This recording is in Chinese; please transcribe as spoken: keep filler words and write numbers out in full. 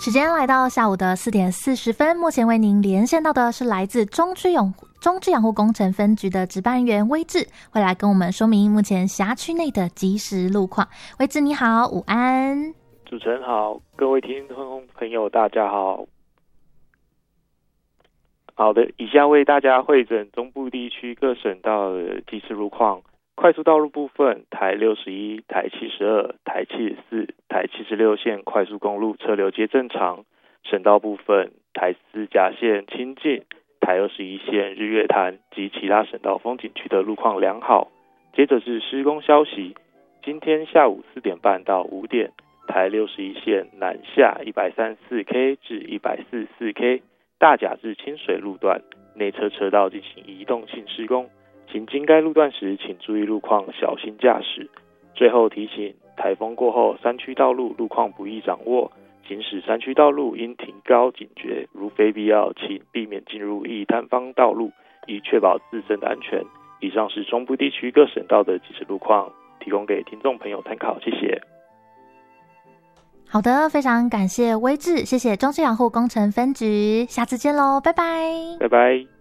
时间来到下午的四点四十分，目前为您连线到的是来自中区永中区养护工程分局的值班员威志，会来跟我们说明目前辖区内的即时路况。威志你好，午安。 主持人好，各位听众朋友大家好。好的，以下为大家汇整中部地区各省道的即时路况。快速道路部分，台六十一、台七十二、台七十四、台七十六线快速公路车流皆正常。省道部分，台四甲线清境、台二十一线日月潭及其他省道风景区的路况良好。接着是施工消息，今天下午四点半到五点，台六十一线南下一百三十四 K 至一百四十四 K 大甲至清水路段内侧车道进行移动性施工，行经该路段时请注意路况，小心驾驶。最后提醒，台风过后山区道路路况不易掌握，行驶山区道路应提高警觉，如非必要请避免进入易单方道路，以确保自身的安全。以上是中部地区各省道的即时路况，提供给听众朋友参考，谢谢。 好的，非常感谢威志，谢谢中区养护工程分局，下次见喽，拜拜， 拜拜。